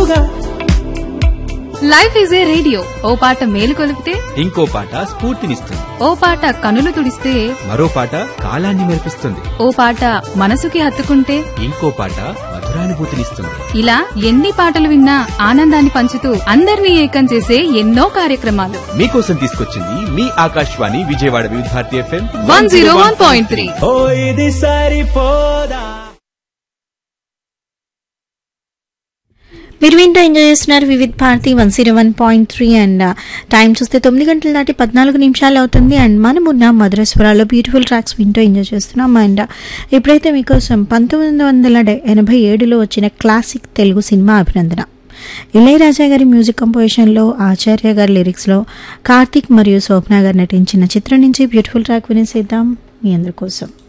తోడుగా. Life is a radio, ఓ పాట మేలు కొలిపితే ఇంకో పాట స్ఫూర్తినిస్తుంది. ఓ పాట కనులు తుడిస్తే మరో పాట కాలాన్ని మెరిపిస్తుంది. ఓ పాట మనసుకి హత్తుకుంటే ఇంకో పాట మధురానుభూతినిస్తుంది. ఇలా ఎన్ని పాటలు విన్నా ఆనందాన్ని పంచుతూ అందరినీ ఏకం చేసే ఎన్నో కార్యక్రమాలు మీకోసం తీసుకొచ్చింది మీ ఆకాశవాణి విజయవాడ వివిధ భారతి FM 101.3. ఓ ఇది సరిపోదా. మీరు వింటూ ఎంజాయ్ చేస్తున్నారు వివిధ్ భారతి 101.3 అండ్ టైం చూస్తే 9 గంటల దాటి 14 నిమిషాలు అవుతుంది. అండ్ మనమున్న మధుర స్వరాల్లో బ్యూటిఫుల్ ట్రాక్స్ వింటూ ఎంజాయ్ చేస్తున్నాం. అండ్ ఇప్పుడైతే మీకోసం 1987లో వచ్చిన క్లాసిక్ తెలుగు సినిమా అభినందన. ఇళయరాజా గారి మ్యూజిక్ కంపోజిషన్లో, ఆచార్య గారి లిరిక్స్లో కార్తీక్ మరియు శోభనా గారు నటించిన చిత్రం నుంచి బ్యూటిఫుల్ ట్రాక్ వినేసేద్దాం మీ అందరి కోసం.